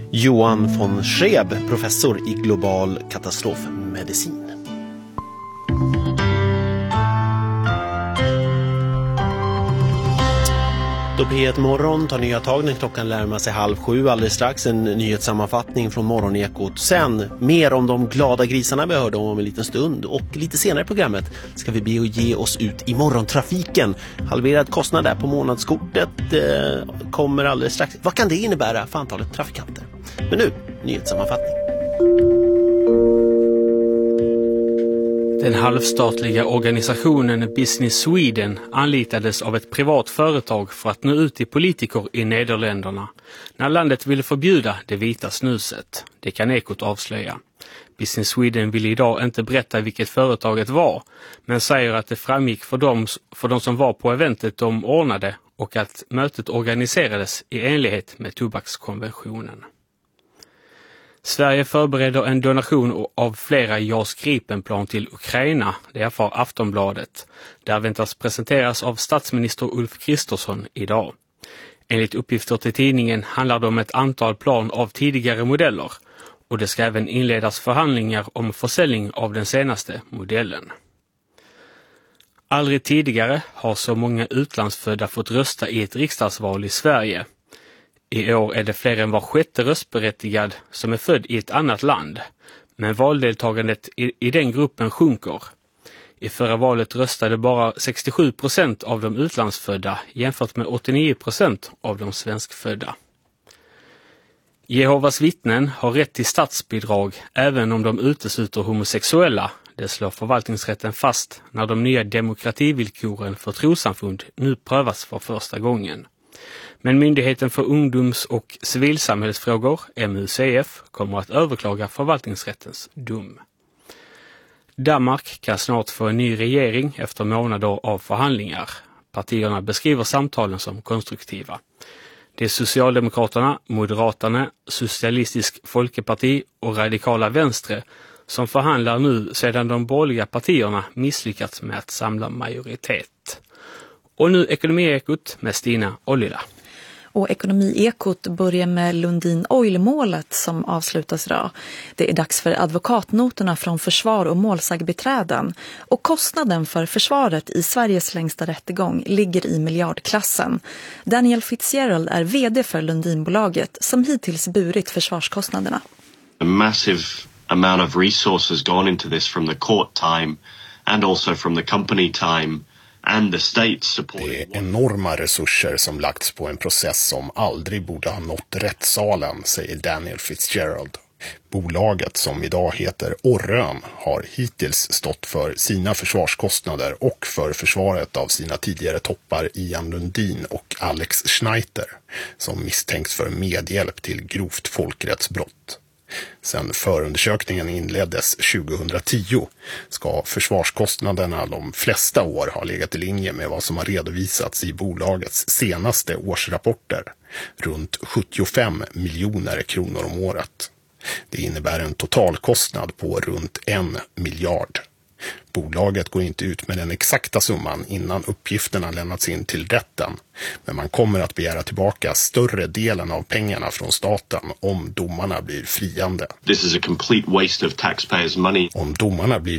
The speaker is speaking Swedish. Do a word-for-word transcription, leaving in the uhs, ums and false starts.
Johan von Schreeb, professor i global katastrofmedicin. Då P ett morgon tar nya tag när klockan lärmar sig halv sju. Alldeles strax en nyhetssammanfattning från Morgonekot. Sen mer om de glada grisarna vi hörde om en liten stund. Och lite senare i programmet ska vi be och ge oss ut i morgontrafiken. Halverad kostnad där på månadskortet eh, kommer alldeles strax. Vad kan det innebära för antalet trafikanter? Men nu, nyhetssammanfattning. Den halvstatliga organisationen Business Sweden anlitades av ett privat företag för att nå ut till politiker i Nederländerna när landet ville förbjuda det vita snuset. Det kan Ekot avslöja. Business Sweden vill idag inte berätta vilket företaget var, men säger att det framgick för dem, för de som var på eventet de ordnade och att mötet organiserades i enlighet med tobakskonventionen. Sverige förbereder en donation av flera JAS Gripenplan till Ukraina, det är för Aftonbladet. Där väntas presenteras av statsminister Ulf Kristersson idag. Enligt uppgifter till tidningen handlar det om ett antal plan av tidigare modeller och det ska även inledas förhandlingar om försäljning av den senaste modellen. Aldrig tidigare har så många utlandsfödda fått rösta i ett riksdagsval i Sverige. I år är det fler än var sjätte röstberättigad som är född i ett annat land, men valdeltagandet i, i den gruppen sjunker. I förra valet röstade bara sextiosju procent av de utlandsfödda jämfört med åttionio procent av de svenskfödda. Jehovas vittnen har rätt till statsbidrag även om de utesluter homosexuella. Det slår förvaltningsrätten fast när de nya demokrativillkoren för trossamfund nu prövas för första gången. Men Myndigheten för ungdoms- och civilsamhällsfrågor, M U C F, kommer att överklaga förvaltningsrättens dom. Danmark kan snart få en ny regering efter månader av förhandlingar. Partierna beskriver samtalen som konstruktiva. Det är Socialdemokraterna, Moderaterna, Socialistisk Folkeparti och Radikala Venstre som förhandlar nu sedan de borgerliga partierna misslyckats med att samla majoritet. Och nu Ekonomiekot med Stina och Lilla. Och Ekonomiekot börjar med Lundin Oil-målet som avslutas idag. Det är dags för advokatnoterna från försvar och målsägarbiträden. Och kostnaden för försvaret i Sveriges längsta rättegång ligger i miljardklassen. Daniel Fitzgerald är vd för Lundinbolaget som hittills burit försvarskostnaderna. A massive amount of resources gone into this from the court time and also from the company time. Det är enorma resurser som lagts på en process som aldrig borde ha nått rättssalen, säger Daniel Fitzgerald. Bolaget, som idag heter Orrön, har hittills stått för sina försvarskostnader och för försvaret av sina tidigare toppar Ian Lundin och Alex Schneiter, som misstänks för medhjälp till grovt folkrättsbrott. Sen förundersökningen inleddes tjugohundratio ska försvarskostnaderna de flesta år ha legat i linje med vad som har redovisats i bolagets senaste årsrapporter, runt sjuttiofem miljoner kronor om året. Det innebär en totalkostnad på runt en miljard. Bolaget går inte ut med den exakta summan innan uppgifterna lämnats in till rätten, men man kommer att begära tillbaka större delen av pengarna från staten om domarna blir friande. This is a complete waste of taxpayers' money. Om domarna blir